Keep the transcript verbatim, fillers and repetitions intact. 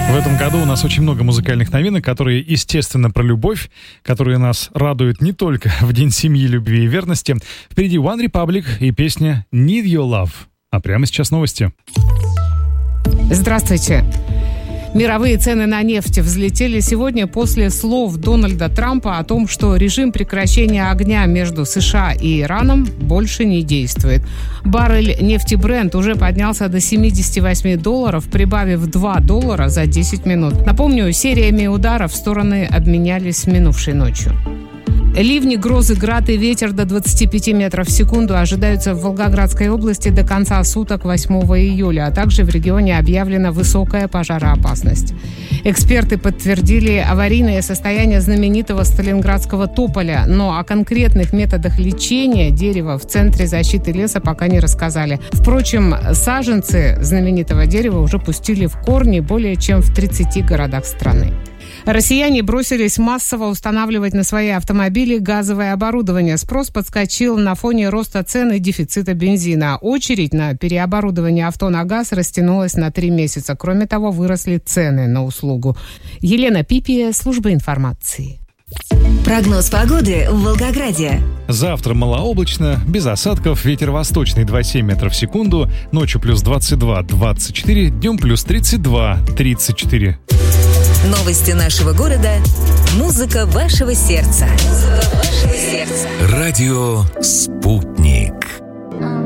В этом году у нас очень много музыкальных новинок, которые, естественно, про любовь, которые нас радуют не только в День семьи, любви и верности. Впереди One Republic и песня «Need Your Love». А прямо сейчас новости. Здравствуйте. Мировые цены на нефть взлетели сегодня после слов Дональда Трампа о том, что режим прекращения огня между США и Ираном больше не действует. Баррель нефти Brent уже поднялся до семьдесят восемь долларов, прибавив два доллара за десять минут. Напомню, сериями ударов стороны обменялись минувшей ночью. Ливни, грозы, град и ветер до двадцати пяти метров в секунду ожидаются в Волгоградской области до конца суток восьмого июля, а также в регионе объявлена высокая пожароопасность. Эксперты подтвердили аварийное состояние знаменитого сталинградского тополя, но о конкретных методах лечения дерева в Центре защиты леса пока не рассказали. Впрочем, саженцы знаменитого дерева уже пустили в корни более чем в тридцати городах страны. Россияне бросились массово устанавливать на свои автомобили газовое оборудование. Спрос подскочил на фоне роста цен и дефицита бензина. Очередь на переоборудование авто на газ растянулась на три месяца. Кроме того, выросли цены на услугу. Елена Пипия, служба информации. Прогноз погоды в Волгограде. Завтра малооблачно, без осадков, ветер восточный двадцать семь метров в секунду, ночью плюс двадцать два - двадцать четыре, днем плюс тридцать два - тридцать четыре. Новости нашего города. Музыка вашего сердца. Музыка вашего сердца. Радио «Спутник».